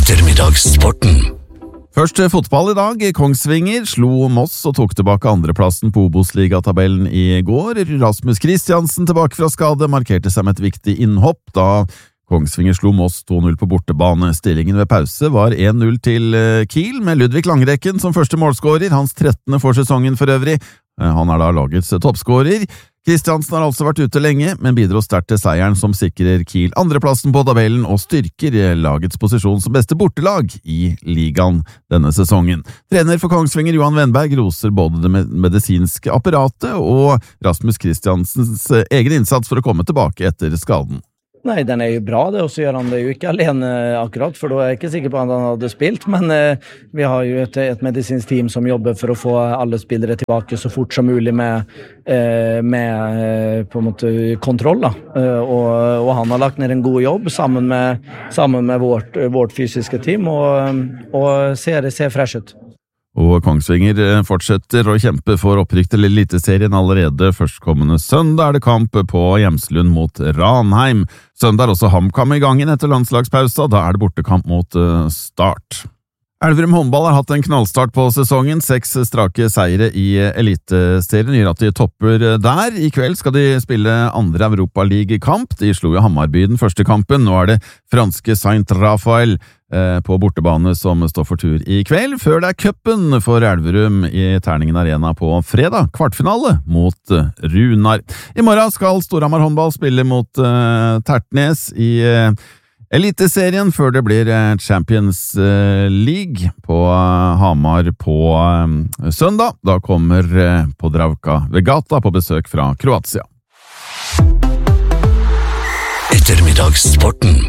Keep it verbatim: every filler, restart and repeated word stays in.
Ettermiddagssporten. Først fotball i dag. Kongsvinger slo Moss og tok tilbake andreplassen på Obos-ligatabellen i går. Rasmus Kristiansen tilbake fra skade markerte seg med et viktig innhopp da Kongsvinger slo Moss to null på bortebane. Stillingen ved pause var en null til Kiel, med Ludvig Langrekken som første målskårer, hans trettende for sesongen for øvrig. Han er da lagets toppskårer. Kristiansen har altså vært ute lenge, men bidro sterkt til seieren som sikrer Kiel andreplassen på tabellen og styrker lagets posisjon som beste bortelag i ligaen denne sesongen. Trener for Kongsvinger Johan Wenberg roser både det medisinske apparatet og Rasmus Kristiansens egen innsats for å komme tilbake etter skaden. Nei, den er jo bra det, og så gjør han det jo ikke alene akkurat, for da er jeg ikke sikker på at han hadde spilt, men eh, vi har jo et, et medisinsk team som jobber for å få alle spillere tilbake så fort som mulig med, eh, med eh, på en måte kontroll da. Eh, og, og han har lagt ned en god jobb sammen med, sammen med vårt, vårt fysiske team, og, og ser, ser fresh ut. Og Kongsvinger fortsetter å kjempe for opprykk til Eliteserien allerede. Førstkommende søndag er det kamp på Hjemslund mot Ranheim. Søndag er også HamKam i gangen etter landslagspausa, da er det bortekamp mot Start. Elverum håndball har hatt en knallstart på sesongen. Seks strake seire i Eliteserien gjør at de topper der. I kveld skal de spille andre Europa-League-kamp. De slo jo Hammarby den første kampen. Nå er det franske Saint-Raphael på bortebane som står for tur i kveld, før det er cupen for Elverum i Terningen Arena på fredag, kvartfinale mot Runar. I morgen skal Storhamar håndball spille mot uh, Tertnes i uh, Eliteserien, før det blir uh, Champions uh, League på uh, Hamar på uh, søndag. Da kommer uh, Podravka Vegata på besøk fra Kroatia. Ettermiddagssporten.